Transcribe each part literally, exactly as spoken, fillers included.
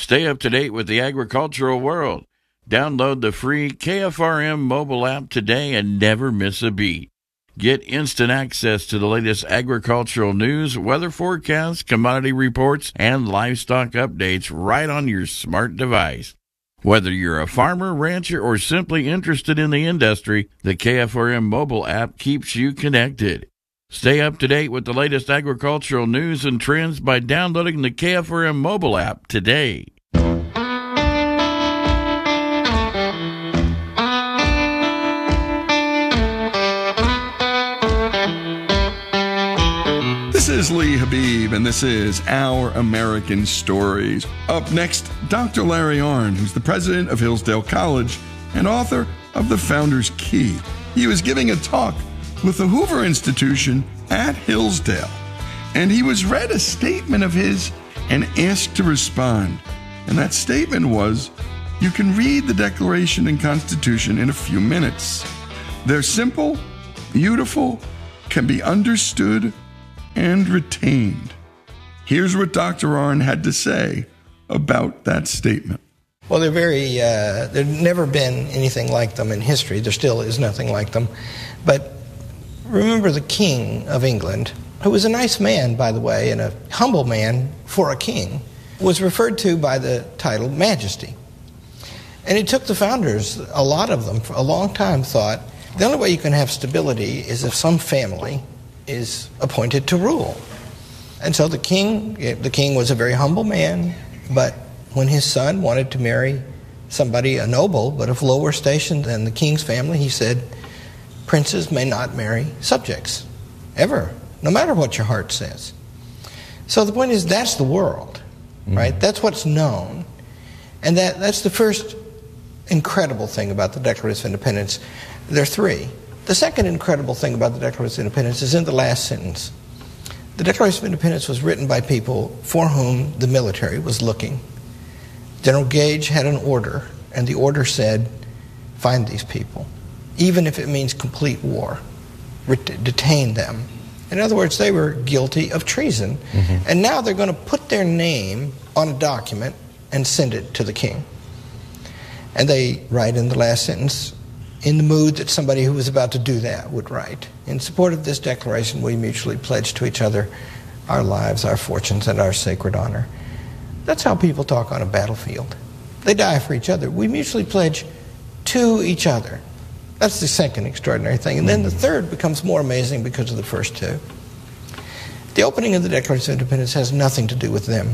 Stay up to date with the agricultural world. Download the free K F R M mobile app today and never miss a beat. Get instant access to the latest agricultural news, weather forecasts, commodity reports, and livestock updates right on your smart device. Whether you're a farmer, rancher, or simply interested in the industry, the K F R M mobile app keeps you connected. Stay up to date with the latest agricultural news and trends by downloading the K F R M mobile app today. This is Lee Habib, and this is Our American Stories. Up next, Doctor Larry Arnn, who's the president of Hillsdale College and author of The Founder's Key. He was giving a talk with the Hoover Institution at Hillsdale, and he was read a statement of his and asked to respond. And that statement was, you can read the Declaration and Constitution in a few minutes. They're simple, beautiful, can be understood, and retained. Here's what Doctor Arnn had to say about that statement. Well, they're very, uh, there's never been anything like them in history. There still is nothing like them. But remember the King of England, who was a nice man, by the way, and a humble man for a king, was referred to by the title Majesty. And it took the founders, a lot of them, for a long time thought, the only way you can have stability is if some family is appointed to rule. And so the king, the king was a very humble man, but when his son wanted to marry somebody, a noble, but of lower station than the king's family, he said, princes may not marry subjects, ever, no matter what your heart says. So the point is, that's the world, right? Mm-hmm. That's what's known. And that, that's the first incredible thing about the Declaration of Independence. There are three. The second incredible thing about the Declaration of Independence is in the last sentence. The Declaration of Independence was written by people for whom the military was looking. General Gage had an order, and the order said, find these people, even if it means complete war. Ret- detain them. In other words, they were guilty of treason, mm-hmm. and now they're going to put their name on a document and send it to the king. And they write in the last sentence, in the mood that somebody who was about to do that would write. In support of this declaration, we mutually pledge to each other our lives, our fortunes, and our sacred honor. That's how people talk on a battlefield. They die for each other. We mutually pledge to each other. That's the second extraordinary thing. And then the third becomes more amazing because of the first two. The opening of the Declaration of Independence has nothing to do with them.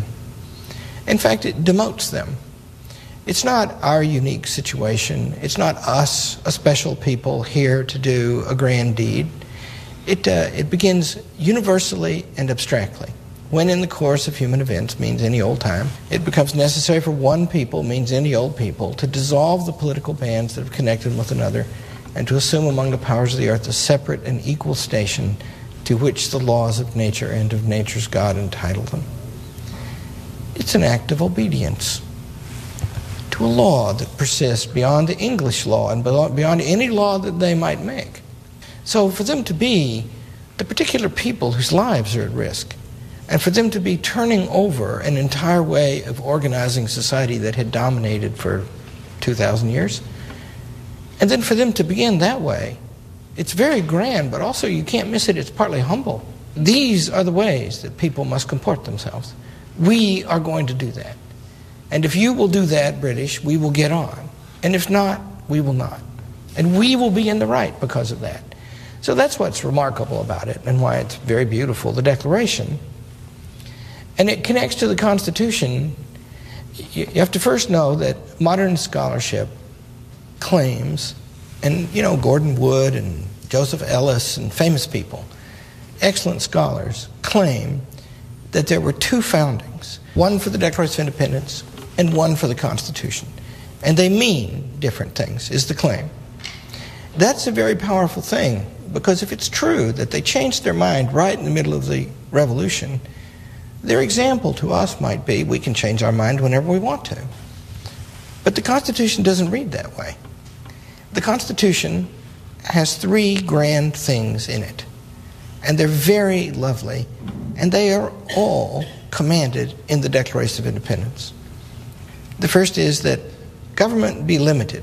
In fact, it demotes them. It's not our unique situation. It's not us, a special people, here to do a grand deed. It, uh, it begins universally and abstractly. When in the course of human events means any old time, it becomes necessary for one people, means any old people, to dissolve the political bands that have connected them with another and to assume among the powers of the earth a separate and equal station to which the laws of nature and of nature's God entitle them. It's an act of obedience to a law that persists beyond the English law and beyond any law that they might make. So for them to be the particular people whose lives are at risk, and for them to be turning over an entire way of organizing society that had dominated for two thousand years, and then for them to begin that way, it's very grand, but also you can't miss it, it's partly humble. These are the ways that people must comport themselves. We are going to do that. And if you will do that, British, we will get on. And if not, we will not. And we will be in the right because of that. So that's what's remarkable about it and why it's very beautiful, the Declaration. And it connects to the Constitution. You have to first know that modern scholarship claims, and you know, Gordon Wood and Joseph Ellis and famous people, excellent scholars, claim that there were two foundings, one for the Declaration of Independence and one for the Constitution. And they mean different things, is the claim. That's a very powerful thing, because if it's true that they changed their mind right in the middle of the Revolution, their example to us might be we can change our mind whenever we want to. But the Constitution doesn't read that way. The Constitution has three grand things in it, and they're very lovely, and they are all commanded in the Declaration of Independence. The first is that government be limited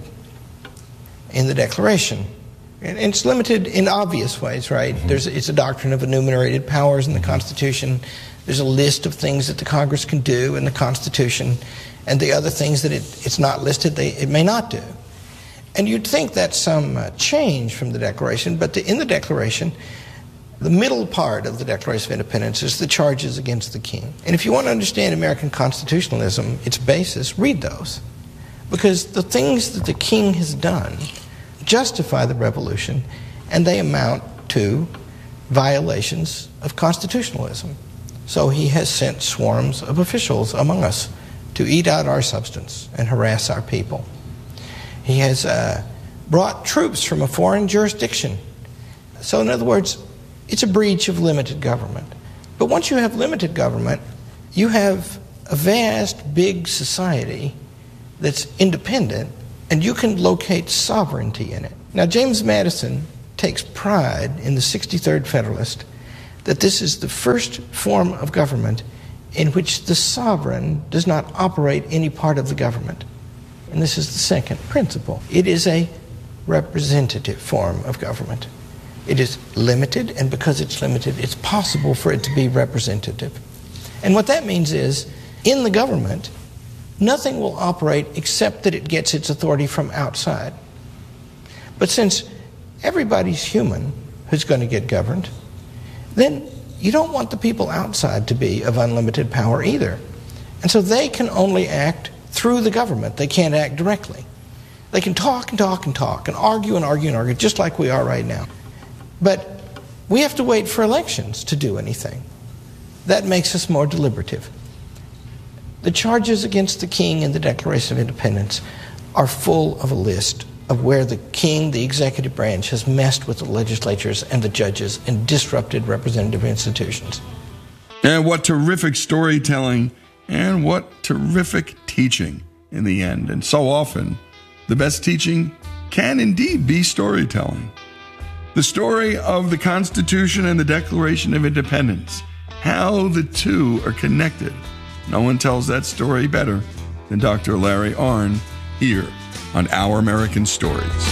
in the Declaration. And it's limited in obvious ways, right? Mm-hmm. There's, it's a doctrine of enumerated powers in the Constitution. There's a list of things that the Congress can do in the Constitution, and the other things that it, it's not listed, they, it may not do. And you'd think that's some uh, change from the Declaration, but the, in the Declaration, the middle part of the Declaration of Independence is the charges against the king. And if you want to understand American constitutionalism, its basis, read those. Because the things that the king has done justify the revolution, and they amount to violations of constitutionalism. So he has sent swarms of officials among us to eat out our substance and harass our people. He has uh, brought troops from a foreign jurisdiction. So in other words, it's a breach of limited government. But once you have limited government, you have a vast, big society that's independent, and you can locate sovereignty in it. Now, James Madison takes pride in the sixty-third Federalist that this is the first form of government in which the sovereign does not operate any part of the government. And this is the second principle. It is a representative form of government. It is limited, and because it's limited, it's possible for it to be representative. And what that means is, in the government, nothing will operate except that it gets its authority from outside. But since everybody's human who's going to get governed, then you don't want the people outside to be of unlimited power either. And so they can only act through the government. They can't act directly. They can talk and talk and talk and argue and argue and argue, just like we are right now. But we have to wait for elections to do anything. That makes us more deliberative. The charges against the king in the Declaration of Independence are full of a list of where the king, the executive branch, has messed with the legislatures and the judges and disrupted representative institutions. And what terrific storytelling and what terrific teaching in the end. And so often, the best teaching can indeed be storytelling. The story of the Constitution and the Declaration of Independence, how the two are connected. No one tells that story better than Doctor Larry Arnn here on Our American Stories.